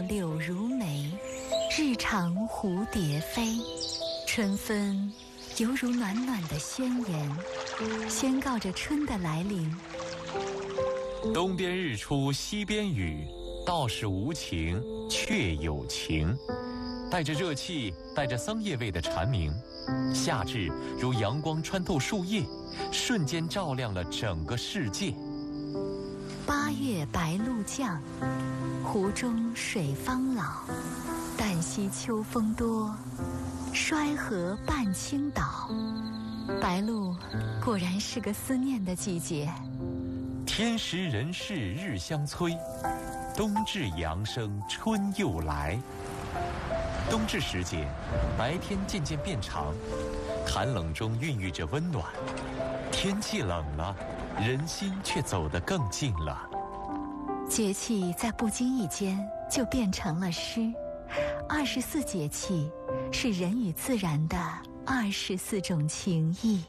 柳如眉，日长蝴蝶飞。春分犹如暖暖的宣言，宣告着春的来临。 东边日出西边雨，道是无晴却有晴。带着热气，带着桑叶味的蝉鸣，夏至如阳光穿透树叶，瞬间照亮了整个世界。 8月白露降，湖中水方老。旦夕秋风多，衰河半倾倒。白露果然是个思念的季节。 天时人事日相催，冬至阳生春又来。冬至时节，白天渐渐变长，寒冷中孕育着温暖。天气冷了，人心却走得更近了。 节气在不经意间就变成了诗。24节气是人与自然的24种情谊。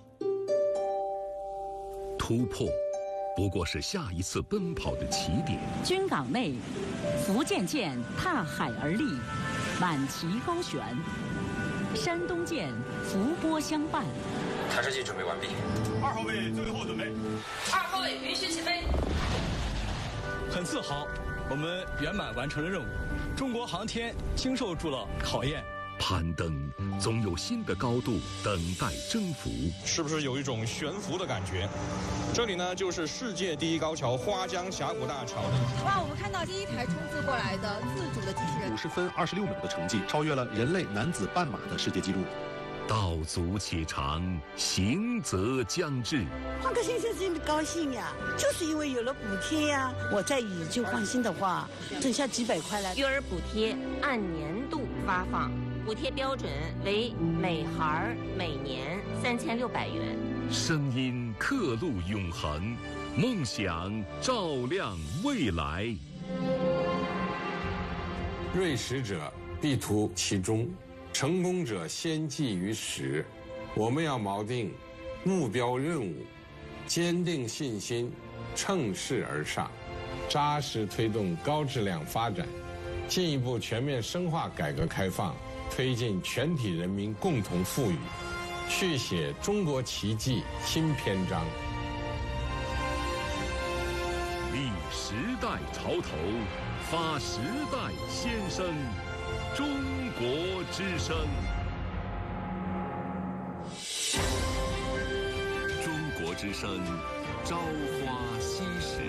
突破不过是下一次奔跑的起点。 军港内，福建舰踏海而立，满旗高悬；山东舰伏波相伴。 弹射器准备完毕。 2号位最后准备。 2号位允许起飞。 很自豪，我们圆满完成了任务。中国航天经受住了考验。 攀登总有新的高度等待征服。 是不是有一种悬浮的感觉？这里呢，就是世界第一高桥花江峡谷大桥。 哇，我们看到第一台冲刺过来的自主的机器人 ，50分26秒的成绩，超越了人类男子半马的世界纪录。 道阻且长，行则将至。 换个先生真的高兴呀，就是因为有了补贴呀。我再以旧换新的话，挣下几百块来。 育儿补贴按年度发放，补贴标准为每孩每年3600元。 声音刻录永恒，梦想照亮未来。 锐识者必图其中，成功者先记于始。我们要锚定目标任务，坚定信心，乘势而上，扎实推动高质量发展，进一步全面深化改革开放，推进全体人民共同富裕，续写中国奇迹新篇章。 立时代潮头，发时代先声，中国之声。中国之声，朝花夕拾。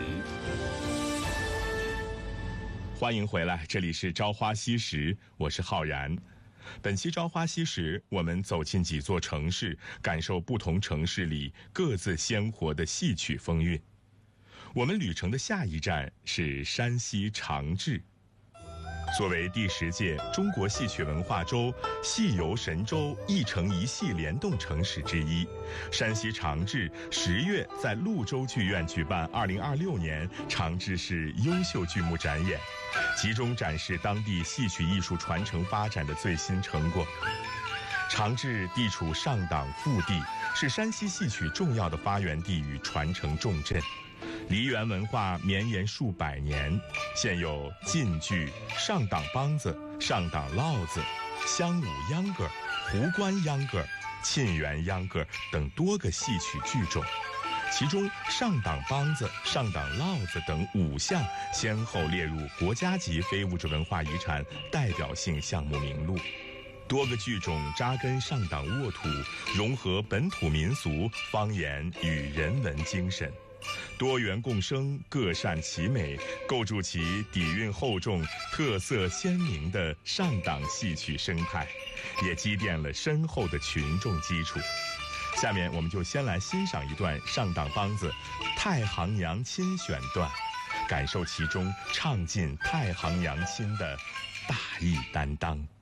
欢迎回来，这里是朝花夕拾，我是浩然。本期朝花夕拾，我们走进几座城市，感受不同城市里各自鲜活的戏曲风韵。我们旅程的下一站是山西长治。作为第10届中国戏曲文化周戏游神州一城一戏联动城市之一，山西长治10月在潞州剧院举办2026年长治市优秀剧目展演，集中展示当地戏曲艺术传承发展的最新成果。长治地处上党腹地，是山西戏曲重要的发源地与传承重镇。梨园文化绵延数百年，现有晋剧、上党梆子、上党烙子、襄武秧歌、湖关秧歌、沁园秧歌等多个戏曲剧种，其中上党梆子、上党烙子等5项先后列入国家级非物质文化遗产代表性项目名录。多个剧种扎根上党沃土，融合本土民俗、方言与人文精神，多元共生，各擅其美，构筑起底蕴厚重、特色鲜明的上党戏曲生态，也积淀了深厚的群众基础。下面我们就先来欣赏一段上党梆子《太行娘亲》选段，感受其中唱尽太行娘亲的大义担当。